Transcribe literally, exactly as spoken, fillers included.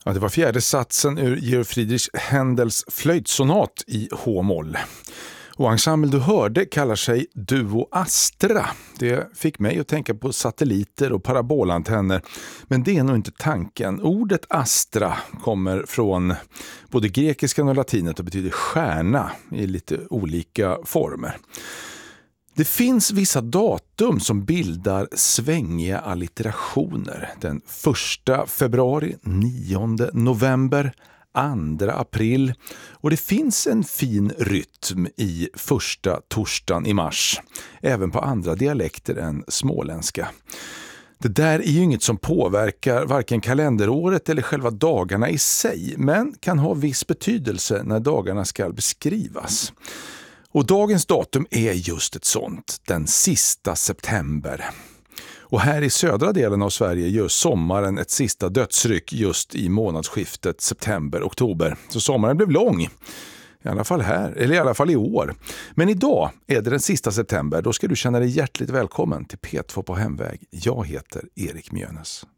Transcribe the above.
Ja, det var fjärde satsen ur Georg Friedrich Händels flöjtsonat i H-moll. Och ensemble du hörde kallar sig Duo Astra. Det fick mig att tänka på satelliter och parabolantenner. Men det är nog inte tanken. Ordet Astra kommer från både grekiskan och latinet och betyder stjärna i lite olika former. Det finns vissa datum som bildar svängiga allitterationer. Den första februari, nionde november, andra april. Och det finns en fin rytm i första torsdagen i mars. Även på andra dialekter än småländska. Det där är ju inget som påverkar varken kalenderåret eller själva dagarna i sig. Men kan ha viss betydelse när dagarna ska beskrivas. Och dagens datum är just ett sånt, den sista september. Och här i södra delen av Sverige gör sommaren ett sista dödsryck just i månadsskiftet september-oktober. Så sommaren blev lång, i alla fall här, eller i alla fall i år. Men idag är det den sista september, då ska du känna dig hjärtligt välkommen till P två på hemväg. Jag heter Erik Mjönes.